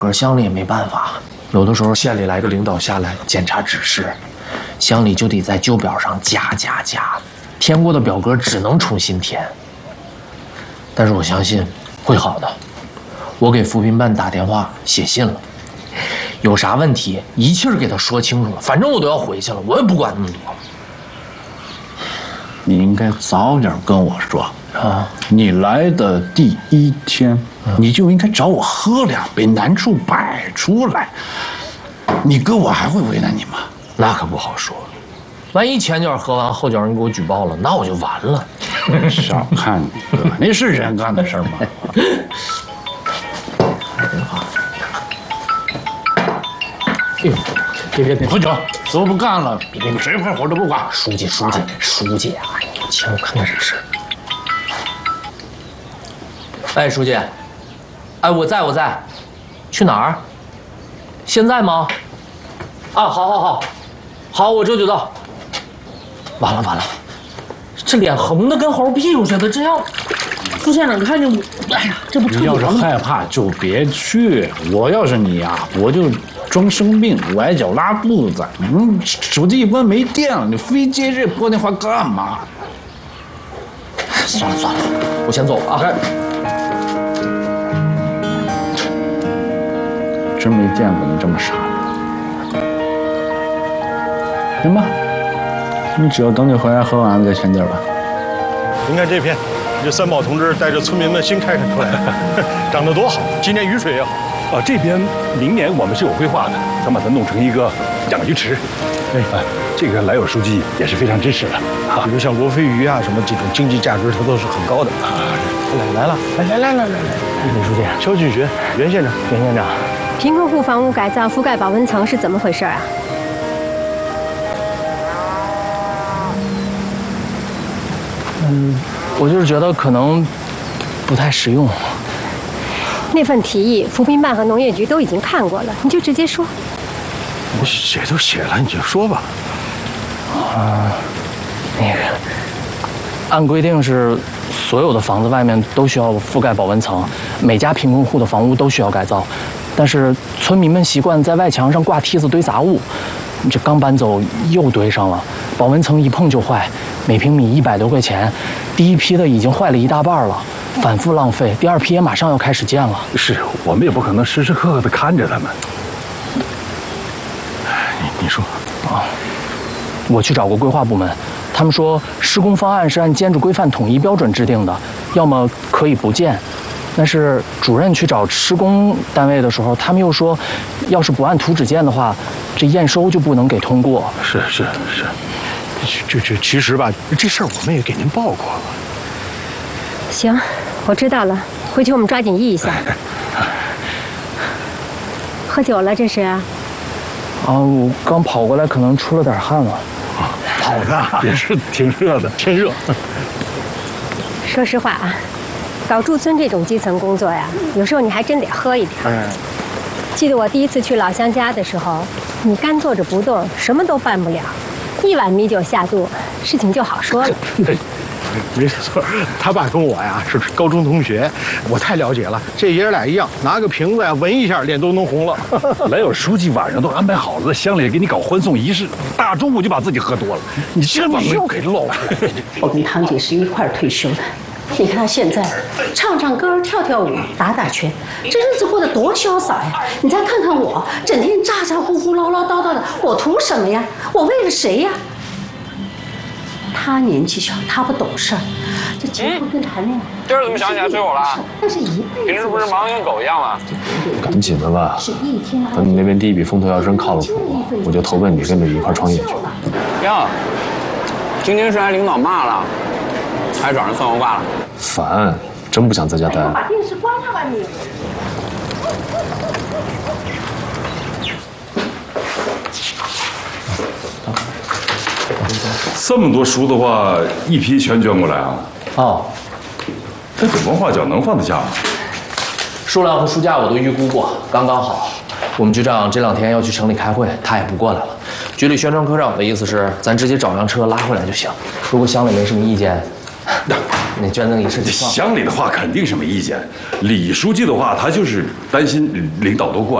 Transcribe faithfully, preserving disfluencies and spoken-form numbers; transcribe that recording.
可是乡里也没办法，有的时候县里来个领导下来检查指示，乡里就得在旧表上加加加，填过的表格只能重新填。但是我相信会好的，我给扶贫办打电话写信了，有啥问题一气儿给他说清楚了，反正我都要回去了，我也不管那么多。 你应该早点跟我说啊！ 你来的第一天，嗯、你就应该找我喝两杯，难处摆出来。你哥我还会为难你吗？ 那可不好说，万一前脚喝完，后脚人给我举报了，那我就完了。 少看你哥，那是人干的事儿吗？ 打电话。哎呦，别别别， 快走！都不干了，别别别，谁派活都不管。 书记，书记，书记啊！请我看看这事。哎，书记，哎，我在，我在，去哪儿？现在吗？啊，好，好，好，好，我这就到。完了完了，这脸横的跟猴屁股似的，这样副县长看见我，哎呀，这不你要是害怕就别去。我要是你啊，我就装生病，崴脚拉肚子。嗯，手机一关没电了，你非接这拨电话干嘛？ 算了算了，我先走了啊。 真没见过你这么傻的。行吧，你只要等你回来喝完了再签字吧。 您看这片，这三宝同志带着村民们新开垦出来的，长得多好，今年雨水也好。 啊，这边明年我们是有规划的，想把它弄成一个养鱼池。哎，这个来友书记也是非常支持的。 比如像罗非鱼啊，什么这种经济价值，它都是很高的。来来了，来来来来来来， 李书记， 肖俊学，袁县长， 袁县长， 贫困户房屋改造覆盖保温层是怎么回事啊？ 嗯，我就是觉得可能不太实用。 那份提议，扶贫办和农业局都已经看过了，你就直接说。 我写都写了，你就说吧。 啊，那个，按规定是所有的房子外面都需要覆盖保温层，每家贫困户的房屋都需要改造。但是村民们习惯在外墙上挂梯子堆杂物，这刚搬走又堆上了，保温层一碰就坏，每平米一百多块钱，第一批的已经坏了一大半了。反复浪费，第二批也马上要开始建了。 是我们也不可能时时刻刻的看着他们。你你说啊，我去找过规划部门，他们说施工方案是按建筑规范统一标准制定的，要么可以不建。但是主任去找施工单位的时候，他们又说，要是不按图纸建的话，这验收就不能给通过。 是是是， 这这其实吧，这事儿我们也给您报过了。 行，我知道了，回去我们抓紧议一下。喝酒了这是？啊， 我刚跑过来，可能出了点汗了。 跑的也是挺热的， 天热。 说实话啊，搞驻村这种基层工作呀，有时候你还真得喝一点。嗯。记得我第一次去老乡家的时候，你干坐着不动，什么都办不了，一碗米酒下肚，事情就好说了。 没错，他爸跟我呀是高中同学，我太了解了。这爷俩一样，拿个瓶子呀闻一下，脸都能红了。 来友书记晚上都安排好了，在乡里给你搞欢送仪式，大中午就把自己喝多了，你这把又给露出来。 我跟堂姐是一块儿退休的，你看她现在唱唱歌、跳跳舞、打打拳，这日子过得多潇洒呀！你再看看我，整天咋咋呼呼、唠唠叨叨的，我图什么呀？我为了谁呀？他年纪小，他不懂事儿，这结婚跟谈恋爱。 今儿怎么想起来催我了？ 但是一辈子平时不是忙得跟狗一样吗？ 赶紧的吧，等你那边第一笔风投要真靠了谱，我就投奔你，跟着你一块创业去。 呀，今天是挨领导骂了，还找人算我卦了。 烦，真不想在家待。 把电视关了吧你。 这么多书的话，一批全捐过来啊？ 哦， 这种文化奖能放得下吗？ 数量和书价我都预估过，刚刚好。我们局长这两天要去城里开会，他也不过来了。局里宣传科让我的意思是，咱直接找辆车拉回来就行。如果乡里没什么意见， 那捐赠仪式就算了。 乡里的话肯定是没意见，李书记的话他就是担心领导都过